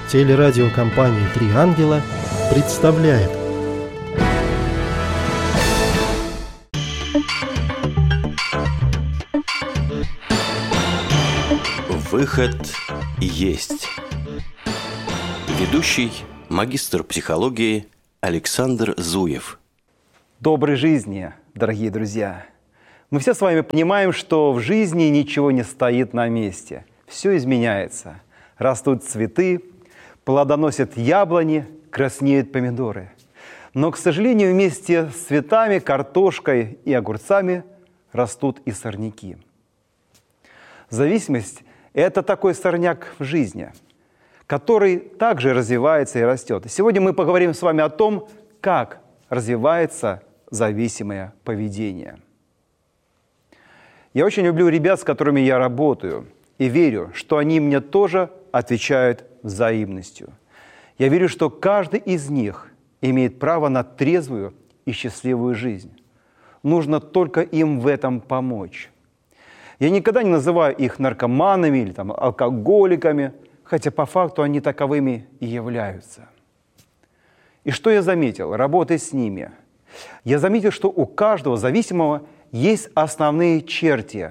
Телерадиокомпания «Три ангела» представляет. Выход есть. Ведущий, магистр психологии Александр Зуев. Доброй жизни, дорогие друзья! Мы все с вами понимаем, что в жизни ничего не стоит на месте. Все изменяется. Растут цветы, плодоносят яблони, краснеют помидоры. Но, к сожалению, вместе с цветами, картошкой и огурцами растут и сорняки. Зависимость – это такой сорняк в жизни, который также развивается и растет. И сегодня мы поговорим с вами о том, как развивается зависимое поведение. Я очень люблю ребят, с которыми я работаю, и верю, что они мне тоже отвечают взаимностью. Я верю, что каждый из них имеет право на трезвую и счастливую жизнь. Нужно только им в этом помочь. Я никогда не называю их наркоманами или алкоголиками, хотя по факту они таковыми и являются. И что я заметил, работая с ними? Я заметил, что у каждого зависимого есть основные черты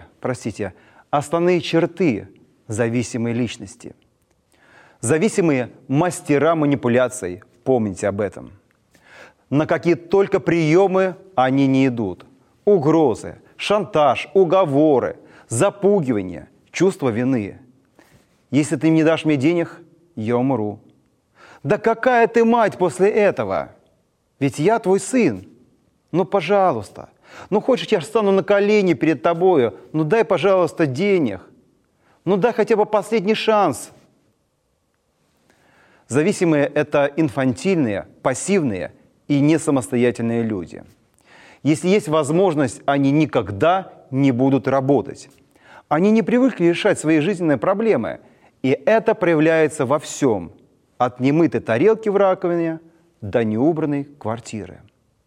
зависимой личности. Зависимые мастера манипуляций, помните об этом. На какие только приемы они не идут. Угрозы, шантаж, уговоры, запугивание, чувство вины. Если ты не дашь мне денег, я умру. Да какая ты мать после этого? Ведь я твой сын. Ну, пожалуйста. Ну, хочешь, я встану на колени перед тобою? Ну, дай, пожалуйста, денег. Ну, дай хотя бы последний шанс. Зависимые – это инфантильные, пассивные и несамостоятельные люди. Если есть возможность, они никогда не будут работать. Они не привыкли решать свои жизненные проблемы, и это проявляется во всем – от немытой тарелки в раковине до неубранной квартиры.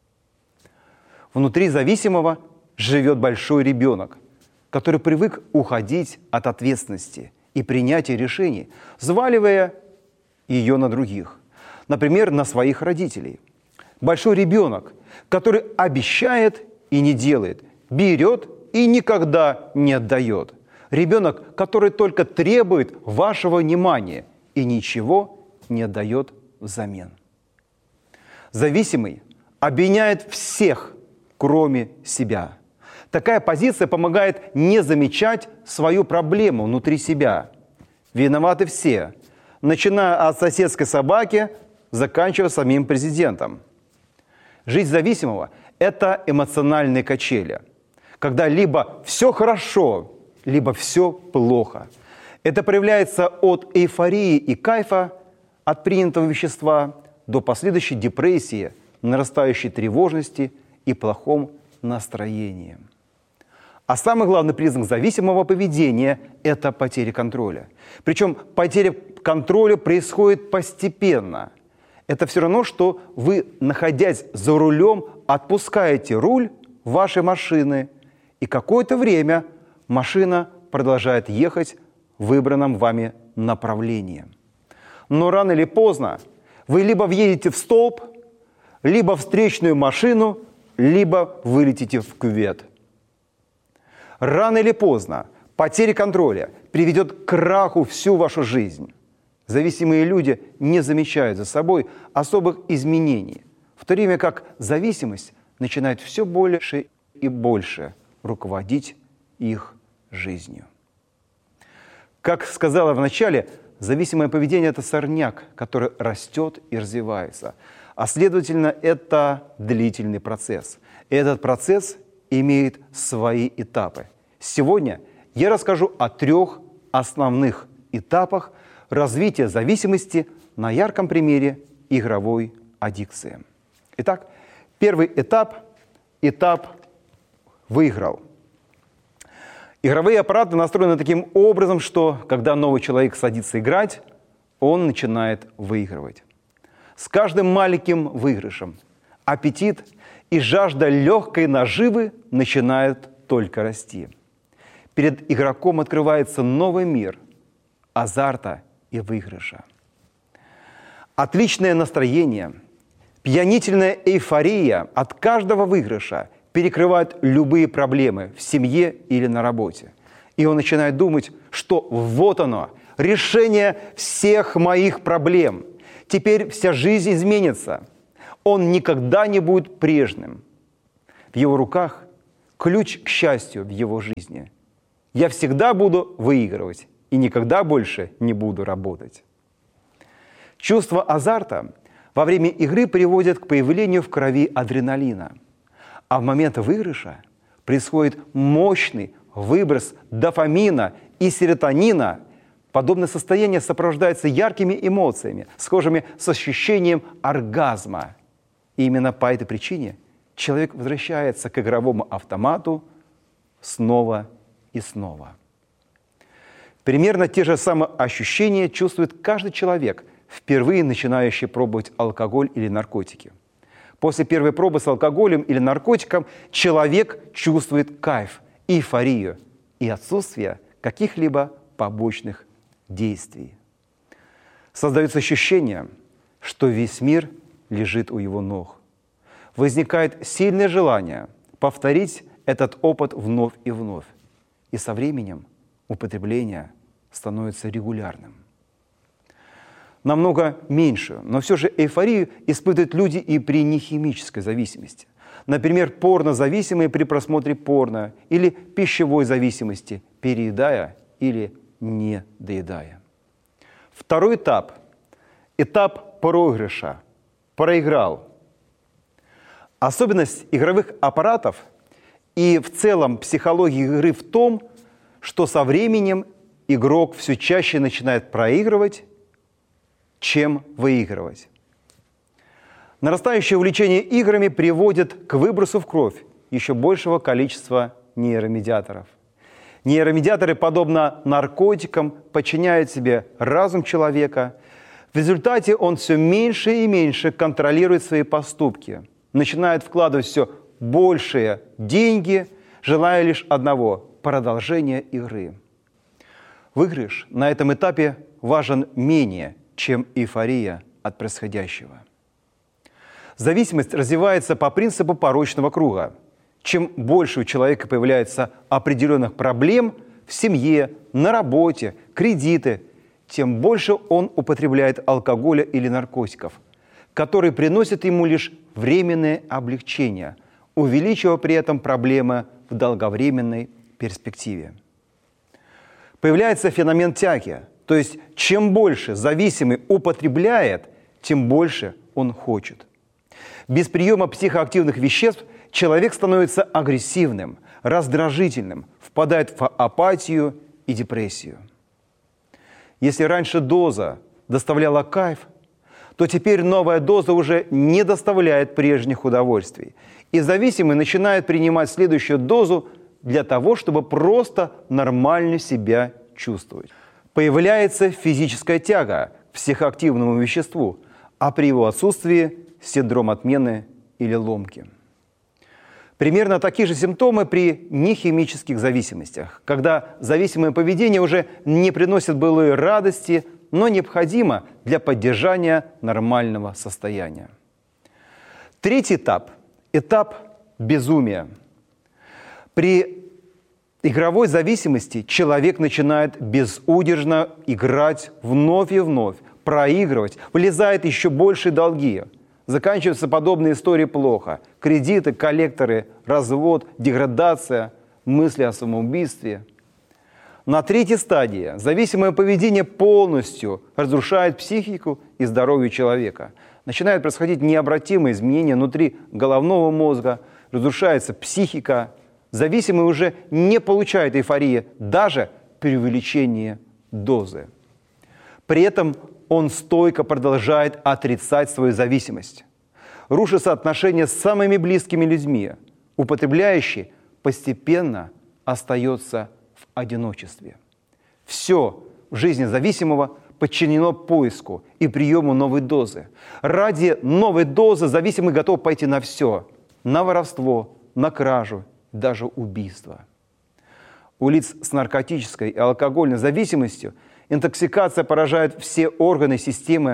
Внутри зависимого живет большой ребенок, который привык уходить от ответственности и принятия решений, взваливая ее на других, например, на своих родителей. Большой ребенок, который обещает и не делает, берет и никогда не отдает. Ребенок, который только требует вашего внимания и ничего не отдает взамен. Зависимый обвиняет всех, кроме себя. Такая позиция помогает не замечать свою проблему внутри себя. Виноваты все, начиная от соседской собаки, заканчивая самим президентом. Жизнь зависимого – это эмоциональные качели, когда либо все хорошо, либо все плохо. Это проявляется от эйфории и кайфа от принятого вещества до последующей депрессии, нарастающей тревожности и плохом настроении. А самый главный признак зависимого поведения – это потеря контроля. Причем потеря контроля происходит постепенно. Это все равно, что вы, находясь за рулем, отпускаете руль вашей машины, и какое-то время машина продолжает ехать в выбранном вами направлении. Но рано или поздно вы либо въедете в столб, либо в встречную машину, либо вылетите в кювет. Рано или поздно потеря контроля приведет к краху всю вашу жизнь. Зависимые люди не замечают за собой особых изменений, в то время как зависимость начинает все больше и больше руководить их жизнью. Как сказала в начале, зависимое поведение – это сорняк, который растет и развивается. А следовательно, это длительный процесс. И этот процесс имеет свои этапы. Сегодня я расскажу о 3 основных этапах развития зависимости на ярком примере игровой аддикции. Итак, первый этап – этап «выиграл». Игровые аппараты настроены таким образом, что когда новый человек садится играть, он начинает выигрывать. С каждым маленьким выигрышем аппетит и жажда легкой наживы начинают только расти. Перед игроком открывается новый мир азарта и выигрыша. Отличное настроение, пьянительная эйфория от каждого выигрыша перекрывает любые проблемы в семье или на работе. И он начинает думать, что вот оно, решение всех моих проблем. Теперь вся жизнь изменится. Он никогда не будет прежним. В его руках ключ к счастью в его жизни. Я всегда буду выигрывать и никогда больше не буду работать. Чувство азарта во время игры приводит к появлению в крови адреналина. А в момент выигрыша происходит мощный выброс дофамина и серотонина. Подобное состояние сопровождается яркими эмоциями, схожими с ощущением оргазма. И именно по этой причине человек возвращается к игровому автомату снова и снова. Примерно те же самые ощущения чувствует каждый человек, впервые начинающий пробовать алкоголь или наркотики. После первой пробы с алкоголем или наркотиком человек чувствует кайф, эйфорию и отсутствие каких-либо побочных действий. Создается ощущение, что весь мир лежит у его ног. Возникает сильное желание повторить этот опыт вновь и вновь. И со временем употребление становится регулярным. Намного меньше, но все же эйфорию испытывают люди и при нехимической зависимости. Например, порнозависимые при просмотре порно или пищевой зависимости, переедая или не доедая. Второй этап – этап проигрыша. Проиграл. Особенность игровых аппаратов и в целом психологии игры в том, что со временем игрок все чаще начинает проигрывать, чем выигрывать. Нарастающее увлечение играми приводит к выбросу в кровь еще большего количества нейромедиаторов. Нейромедиаторы, подобно наркотикам, подчиняют себе разум человека. В результате он все меньше и меньше контролирует свои поступки, начинает вкладывать все большие деньги, желая лишь одного – продолжения игры. Выигрыш на этом этапе важен менее, чем эйфория от происходящего. Зависимость развивается по принципу порочного круга. Чем больше у человека появляется определенных проблем в семье, на работе, кредиты, тем больше он употребляет алкоголя или наркотиков, которые приносят ему лишь временное облегчение, увеличивая при этом проблемы в долговременной перспективе. Появляется феномен тяги, то есть чем больше зависимый употребляет, тем больше он хочет. Без приема психоактивных веществ человек становится агрессивным, раздражительным, впадает в апатию и депрессию. Если раньше доза доставляла кайф, то теперь новая доза уже не доставляет прежних удовольствий. И зависимый начинает принимать следующую дозу для того, чтобы просто нормально себя чувствовать. Появляется физическая тяга к психоактивному веществу, а при его отсутствии – синдром отмены или ломки. Примерно такие же симптомы при нехимических зависимостях, когда зависимое поведение уже не приносит былой радости, но необходимо для поддержания нормального состояния. Третий этап – этап безумия. При игровой зависимости человек начинает безудержно играть вновь и вновь, проигрывать, влезает еще больше долги. Заканчиваются подобные истории плохо. Кредиты, коллекторы, развод, деградация, мысли о самоубийстве. На третьей стадии зависимое поведение полностью разрушает психику и здоровье человека. Начинают происходить необратимые изменения внутри головного мозга, разрушается психика. Зависимый уже не получает эйфории даже при увеличении дозы. При этом он стойко продолжает отрицать свою зависимость. Рушатся отношения с самыми близкими людьми. Употребляющий постепенно остается в одиночестве. Все в жизни зависимого подчинено поиску и приему новой дозы. Ради новой дозы зависимый готов пойти на все. На воровство, на кражу, даже убийство. У лиц с наркотической и алкогольной зависимостью интоксикация поражает все органы системы,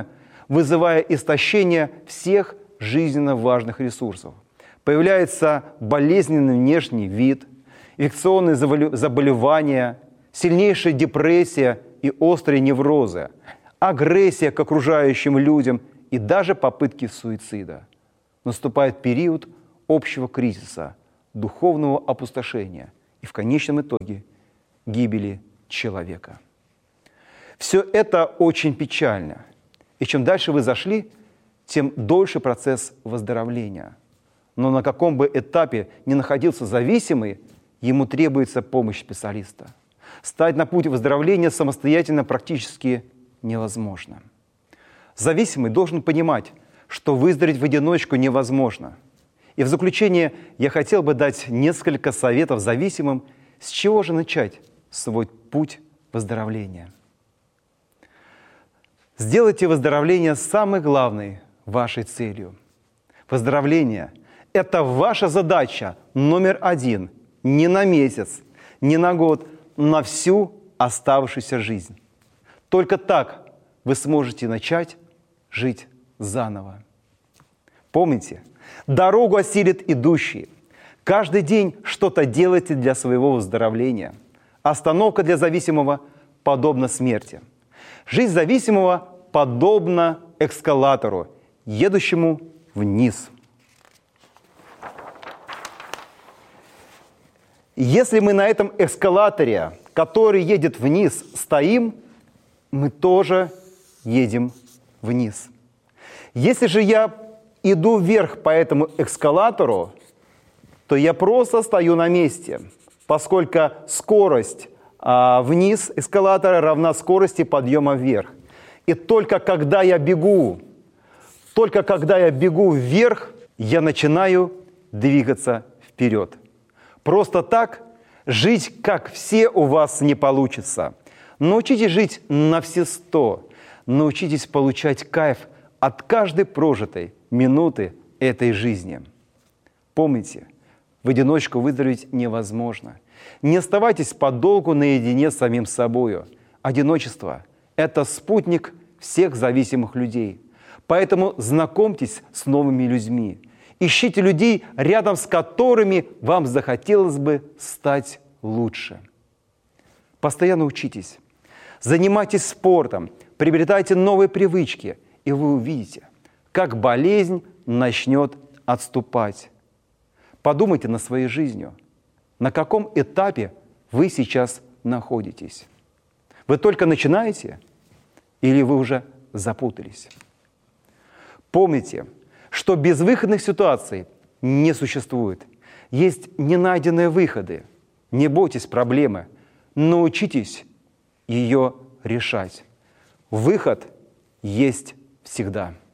вызывая истощение всех жизненно важных ресурсов. Появляется болезненный внешний вид, инфекционные заболевания, сильнейшая депрессия и острые неврозы, агрессия к окружающим людям и даже попытки суицида. Наступает период общего кризиса, духовного опустошения и в конечном итоге гибели человека. Все это очень печально. И чем дальше вы зашли, тем дольше процесс выздоровления. Но на каком бы этапе ни находился зависимый, ему требуется помощь специалиста. Стать на путь выздоровления самостоятельно практически невозможно. Зависимый должен понимать, что выздороветь в одиночку невозможно. И в заключение я хотел бы дать несколько советов зависимым, с чего же начать свой путь выздоровления. Сделайте выздоровление самой главной вашей целью. Выздоровление – это ваша задача номер один не на месяц, не на год, на всю оставшуюся жизнь. Только так вы сможете начать жить заново. Помните, дорогу осилит идущий. Каждый день что-то делайте для своего выздоровления. Остановка для зависимого подобна смерти. Жизнь зависимого подобна эскалатору, едущему вниз. Если мы на этом эскалаторе, который едет вниз, стоим, мы тоже едем вниз. Если же я иду вверх по этому эскалатору, то я просто стою на месте, поскольку скорость вниз эскалатора равна скорости подъема вверх. И только когда я бегу вверх, я начинаю двигаться вперед. Просто так жить, как все, у вас не получится. Научитесь жить на все 100. Научитесь получать кайф от каждой прожитой минуты этой жизни. Помните, в одиночку выздороветь невозможно. Не оставайтесь подолгу наедине с самим собою. Одиночество – это спутник всех зависимых людей. Поэтому знакомьтесь с новыми людьми. Ищите людей, рядом с которыми вам захотелось бы стать лучше. Постоянно учитесь. Занимайтесь спортом, приобретайте новые привычки, и вы увидите, как болезнь начнет отступать. Подумайте над своей жизнью. На каком этапе вы сейчас находитесь? Вы только начинаете или вы уже запутались? Помните, что безвыходных ситуаций не существует. Есть ненайденные выходы. Не бойтесь проблемы. Научитесь ее решать. Выход есть всегда.